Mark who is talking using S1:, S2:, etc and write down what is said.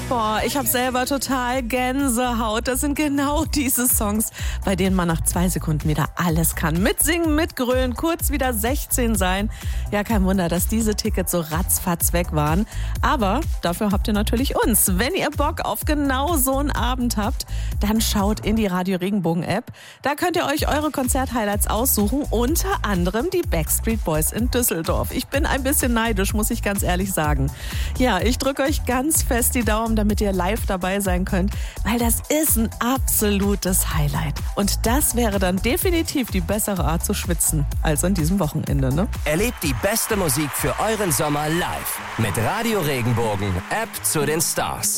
S1: Boah, ich habe selber total Gänsehaut. Das sind genau diese Songs, bei denen man nach 2 Sekunden wieder alles kann. Mitsingen, mitgrölen, kurz wieder 16 sein. Ja, kein Wunder, dass diese Tickets so ratzfatz weg waren. Aber dafür habt ihr natürlich uns. Wenn ihr Bock auf genau so einen Abend habt, dann schaut in die Radio Regenbogen App. Da könnt ihr euch eure Konzerthighlights aussuchen, unter anderem die Backstreet Boys in Düsseldorf. Ich bin ein bisschen neidisch, muss ich ganz ehrlich sagen. Ja, ich drücke euch ganz fest die Daumen, damit ihr live dabei sein könnt, weil das ist ein absolutes Highlight. Und das wäre dann definitiv die bessere Art zu schwitzen als an diesem Wochenende, ne?
S2: Erlebt die beste Musik für euren Sommer live mit Radio Regenbogen, App zu den Stars.